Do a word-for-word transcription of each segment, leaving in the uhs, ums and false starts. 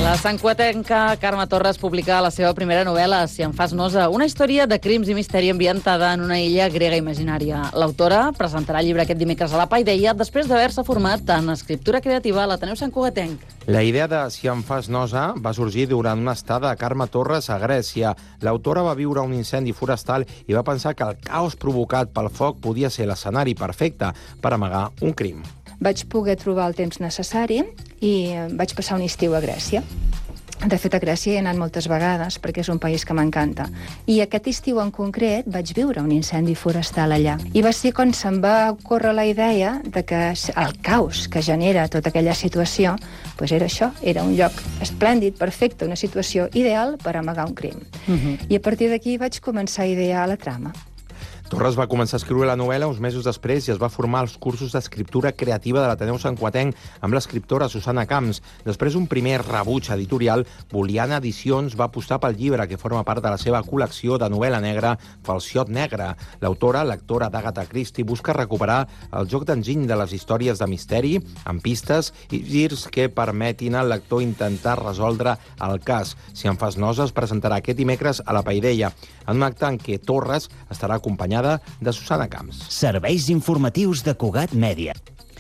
La santcugatenca Carme Torres publica la seva primera novel·la, Si em fas nosa, una història de crims i misteri ambientada en una illa grega imaginària. L'autora presentarà el llibre aquest dimecres a la Paideia després d'haver-se format en escriptura creativa a l'Ateneu Santcugatenc. La idea de Si em fas nosa va sorgir durant una estada de Carme Torres a Grècia. L'autora va viure un incendi forestal i va pensar que el caos provocat pel foc podia ser l'escenari perfecte per amagar un crim. Vaig poder trobar el temps necessari i vaig passar un estiu a Grècia. De fet, a Grècia he anat moltes vegades, perquè és un país que m'encanta. I aquest estiu en concret vaig viure un incendi forestal allà. I va ser quan se'm va ocórrer la idea de que el caos que genera tota aquella situació doncs era això, era un lloc esplèndid, perfecte, una situació ideal per amagar un crim. Uh-huh. I a partir d'aquí vaig començar a idear la trama. Torres va començar a escriure la novel·la uns mesos després i es va formar als cursos d'escriptura creativa de l'Ateneu Santcugatenc amb l'escriptora Susana Camps. Després d'un primer rebuig editorial, Boliana Edicions va apostar pel llibre, que forma part de la seva col·lecció de novel·la negra Falciot Negre. L'autora, l'actora d'Agatha Christie, busca recuperar el joc d'enginy de les històries de misteri, amb pistes i girs que permetin al lector intentar resoldre el cas. Si em fas nosa es presentarà aquest dimecres a la Paideia, en un acte en què Torres estarà acompanyada de Susana Camps. Serveis informatius de Cugat Mèdia.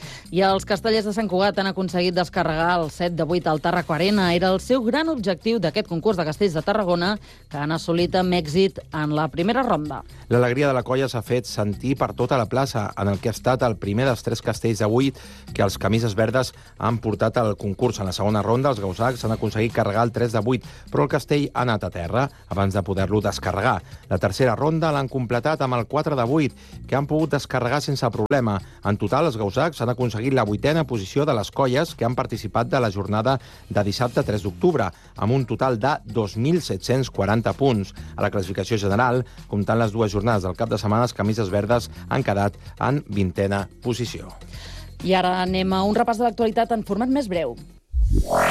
I els castellers de Sant Cugat han aconseguit descarregar el set de vuit al Tàrraco Arena. Era el seu gran objectiu d'aquest concurs de castells de Tarragona, que han assolit amb èxit en la primera ronda. L'alegria de la colla s'ha fet sentir per tota la plaça, en el que ha estat el primer dels tres castells de vuit que els camises verdes han portat al concurs. En la segona ronda, els gausacs han aconseguit carregar el tres de vuit, però el castell ha anat a terra abans de poder-lo descarregar. La tercera ronda l'han completat amb el quatre de vuit, que han pogut descarregar sense problema. En total, els gausacs han aconseguit la vuitena posició de les colles que han participat de la jornada de dissabte tres d'octubre, amb un total de dos mil set-cents quaranta punts. A la classificació general, comptant les dues jornades del cap de setmana, els camises verdes han quedat en vintena posició. I ara anem a un repàs de l'actualitat en format més breu.